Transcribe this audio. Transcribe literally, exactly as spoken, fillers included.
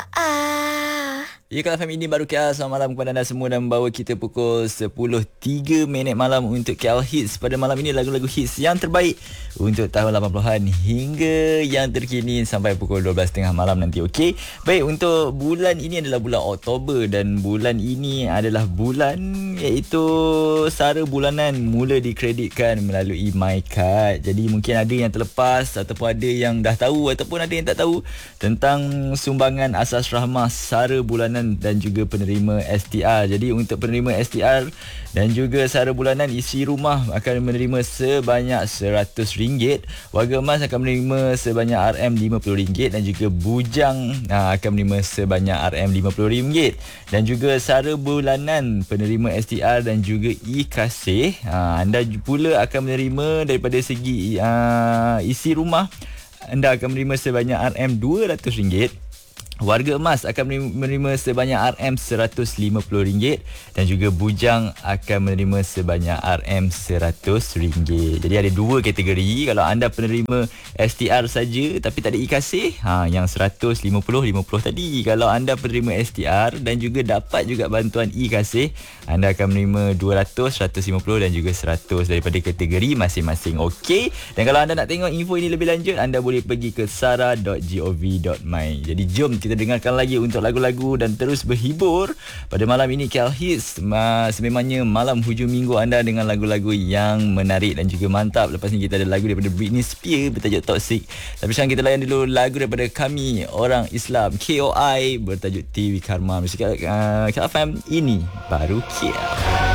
Ah. Ya, kalau F M ini baru K L. Selamat malam kepada anda semua dan membawa kita pukul sepuluh tiga minit malam untuk K L Hits. Pada malam ini lagu-lagu hits yang terbaik untuk tahun lapan puluhan hingga yang terkini sampai pukul dua belas tiga puluh malam nanti. Okey. Baik, untuk bulan ini adalah bulan Oktober dan bulan ini adalah bulan iaitu sara bulanan mula dikreditkan melalui MyKad. Jadi mungkin ada yang terlepas ataupun ada yang dah tahu ataupun ada yang tak tahu tentang sumbangan asas rahmah sara bulanan dan juga penerima S T R. Jadi untuk penerima S T R dan juga sara bulanan, isi rumah akan menerima sebanyak seratus ringgit, warga emas akan menerima sebanyak R M lima puluh ringgit dan juga bujang aa, akan menerima sebanyak R M lima puluh ringgit. Dan juga sara bulanan penerima S T R dan juga e-kasih, aa, anda pula akan menerima daripada segi aa, isi rumah, anda akan menerima sebanyak R M dua ratus ringgit. Warga emas akan menerima sebanyak R M seratus lima puluh ringgit dan juga bujang akan menerima sebanyak R M seratus ringgit. Jadi ada dua kategori. Kalau anda penerima S T R saja tapi tak ada e-kasih, ha, yang seratus lima puluh lima puluh tadi. Kalau anda penerima S T R dan juga dapat juga bantuan e-kasih, anda akan menerima dua ratus, seratus lima puluh dan juga seratus daripada kategori masing-masing. Okey. Dan kalau anda nak tengok info ini lebih lanjut, anda boleh pergi ke sara dot gov dot my. Jadi jom kita Kita dengarkan lagi untuk lagu-lagu dan terus berhibur pada malam ini. K L Hits, sememangnya malam hujung minggu anda dengan lagu-lagu yang menarik dan juga mantap. Lepas ni kita ada lagu daripada Britney Spears bertajuk Toxic. Tapi sekarang kita layan dulu lagu daripada kami, orang Islam, K O I, bertajuk T V Karma. Musik uh, K L F M, ini baru K L.